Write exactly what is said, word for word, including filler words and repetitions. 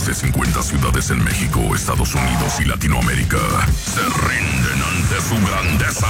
más de cincuenta ciudades en México, Estados Unidos y Latinoamérica se rinden ante su grandeza.